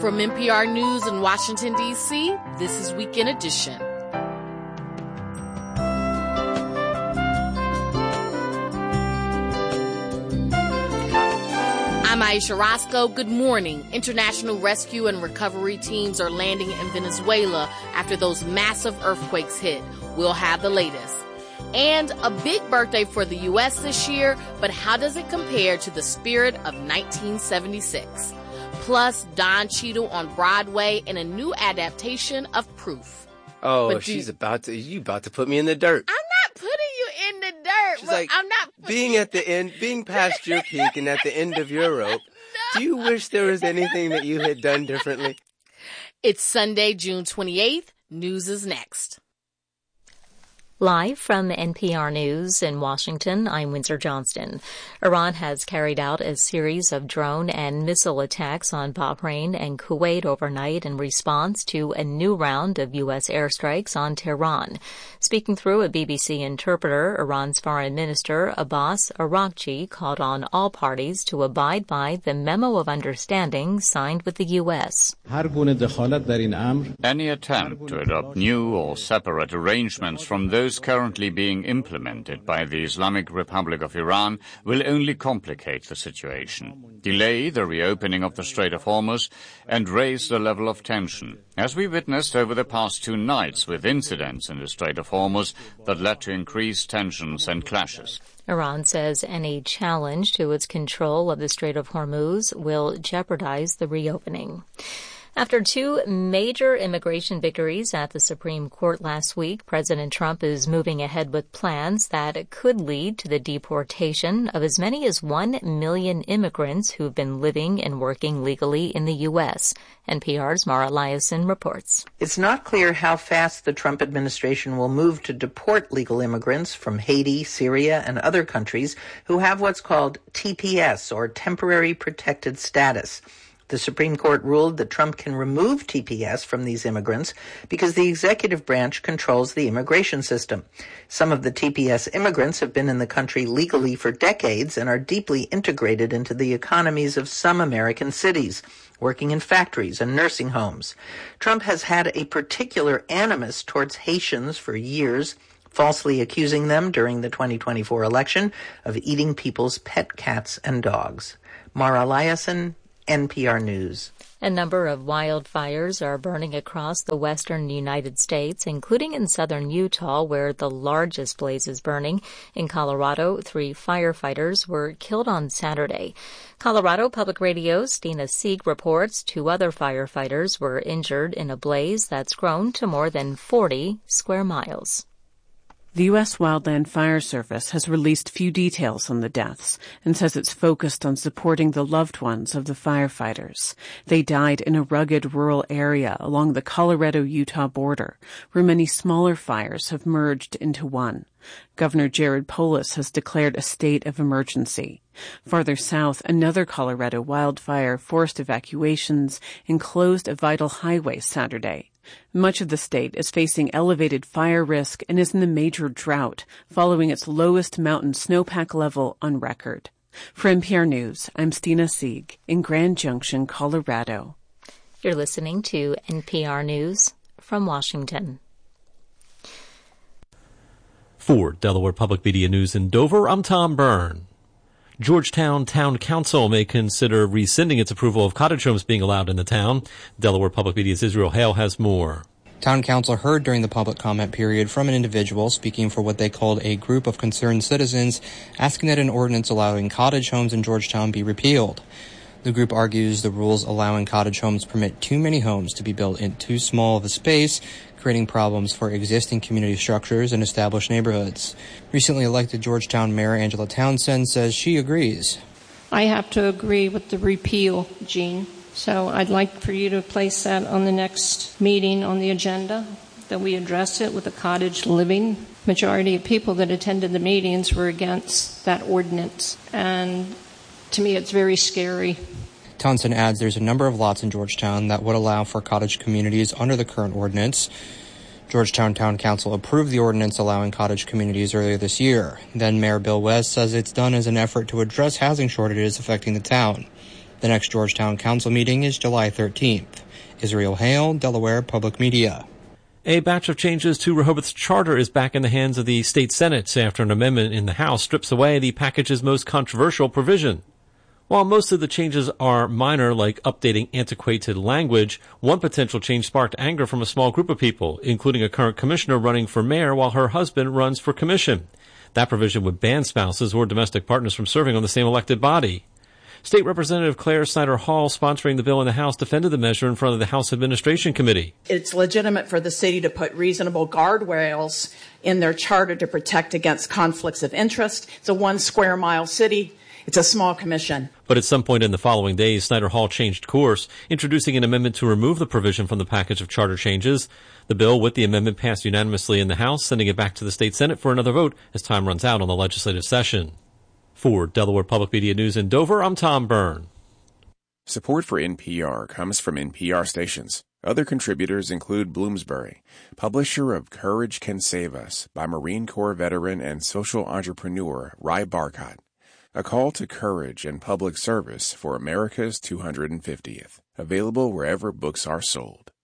From NPR News in Washington, D.C., this is Weekend Edition. I'm Aisha Roscoe. Good morning. International rescue and recovery teams are landing in Venezuela after those massive earthquakes hit. We'll have the latest. And a big birthday for the U.S. this year, but how does it compare to the spirit of 1976? Plus, Don Cheadle on Broadway in a new adaptation of Proof. Oh, you about to put me in the dirt. I'm not putting you in the dirt. She's like, I'm not being at the end, being past your peak and at the end of your rope. No. Do you wish there was anything that you had done differently? It's Sunday, June 28th. News is next. Live from NPR News in Washington, I'm Windsor Johnston. Iran has carried out a series of drone and missile attacks on Bahrain and Kuwait overnight in response to a new round of U.S. airstrikes on Tehran. Speaking through a BBC interpreter, Iran's Foreign Minister Abbas Araghchi called on all parties to abide by the memo of understanding signed with the U.S. Any attempt to adopt new or separate arrangements from those currently being implemented by the Islamic Republic of Iran will only complicate the situation, delay the reopening of the Strait of Hormuz, and raise the level of tension, as we witnessed over the past 2 nights with incidents in the Strait of Hormuz that led to increased tensions and clashes. Iran says any challenge to its control of the Strait of Hormuz will jeopardize the reopening. After 2 major immigration victories at the Supreme Court last week, President Trump is moving ahead with plans that could lead to the deportation of as many as 1 million immigrants who've been living and working legally in the U.S. NPR's Mara Liasson reports. It's not clear how fast the Trump administration will move to deport legal immigrants from Haiti, Syria, and other countries who have what's called TPS, or Temporary Protected Status. The Supreme Court ruled that Trump can remove TPS from these immigrants because the executive branch controls the immigration system. Some of the TPS immigrants have been in the country legally for decades and are deeply integrated into the economies of some American cities, working in factories and nursing homes. Trump has had a particular animus towards Haitians for years, falsely accusing them during the 2024 election of eating people's pet cats and dogs. Mara Liasson, NPR News. A number of wildfires are burning across the western United States, including in southern Utah, where the largest blaze is burning. In Colorado, 3 firefighters were killed on Saturday. Colorado Public Radio's Stina Sieg reports 2 other firefighters were injured in a blaze that's grown to more than 40 square miles. The U.S. Wildland Fire Service has released few details on the deaths and says it's focused on supporting the loved ones of the firefighters. They died in a rugged rural area along the Colorado-Utah border, where many smaller fires have merged into one. Governor Jared Polis has declared a state of emergency. Farther south, another Colorado wildfire forced evacuations and closed a vital highway Saturday. Much of the state is facing elevated fire risk and is in a major drought, following its lowest mountain snowpack level on record. For NPR News, I'm Stina Sieg in Grand Junction, Colorado. You're listening to NPR News from Washington. For Delaware Public Media News in Dover, I'm Tom Byrne. Georgetown Town Council may consider rescinding its approval of cottage homes being allowed in the town. Delaware Public Media's Israel Hale has more. Town Council heard during the public comment period from an individual speaking for what they called a group of concerned citizens, asking that an ordinance allowing cottage homes in Georgetown be repealed. The group argues the rules allowing cottage homes permit too many homes to be built in too small of a space, creating problems for existing community structures and established neighborhoods. Recently elected Georgetown Mayor Angela Townsend says she agrees. I have to agree with the repeal, Gene. So I'd like for you to place that on the next meeting on the agenda, that we address it with the cottage living. Majority of people that attended the meetings were against that ordinance. And to me, it's very scary. Townsend adds there's a number of lots in Georgetown that would allow for cottage communities under the current ordinance. Georgetown Town Council approved the ordinance allowing cottage communities earlier this year. Then Mayor Bill West says it's done as an effort to address housing shortages affecting the town. The next Georgetown Council meeting is July 13th. Israel Hale, Delaware Public Media. A batch of changes to Rehoboth's charter is back in the hands of the state Senate after an amendment in the House strips away the package's most controversial provision. While most of the changes are minor, like updating antiquated language, one potential change sparked anger from a small group of people, including a current commissioner running for mayor while her husband runs for commission. That provision would ban spouses or domestic partners from serving on the same elected body. State Representative Claire Snyder Hall, sponsoring the bill in the House, defended the measure in front of the House Administration Committee. It's legitimate for the city to put reasonable guardrails in their charter to protect against conflicts of interest. It's a 1 square mile city. It's a small commission. But at some point in the following days, Snyder Hall changed course, introducing an amendment to remove the provision from the package of charter changes. The bill with the amendment passed unanimously in the House, sending it back to the state Senate for another vote as time runs out on the legislative session. For Delaware Public Media News in Dover, I'm Tom Byrne. Support for NPR comes from NPR stations. Other contributors include Bloomsbury, publisher of Courage Can Save Us by Marine Corps veteran and social entrepreneur Ry Barcott. A call to courage and public service for America's 250th. Available wherever books are sold.